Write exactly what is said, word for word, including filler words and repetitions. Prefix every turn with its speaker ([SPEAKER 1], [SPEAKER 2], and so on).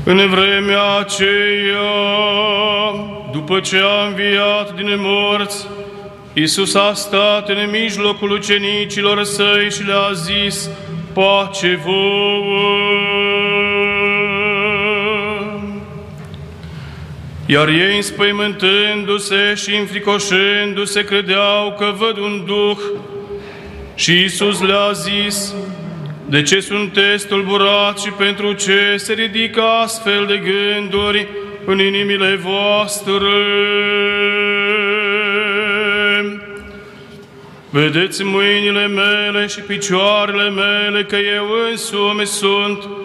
[SPEAKER 1] În vremea aceea, după ce a înviat din morți, Iisus a stat în mijlocul ucenicilor săi și le-a zis: pace vouă! Iar ei, înspăimântându-se și înfricoșându-se, credeau că văd un duh. Și Iisus le-a zis: de ce sunteți tulburați și pentru ce se ridică astfel de gânduri în inimile voastre? Vedeți mâinile mele și picioarele mele că eu însumi sunt.